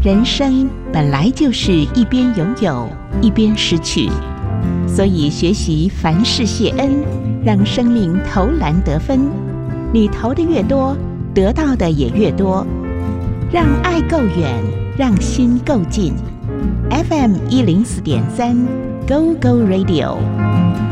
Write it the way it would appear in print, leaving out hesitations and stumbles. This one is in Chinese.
人生本来就是一边拥有，一边失去，所以学习凡事谢恩，让生命投篮得分。你投的越多，得到的也越多。让爱够远，让心够近。FM 104.3 Go Go Radio。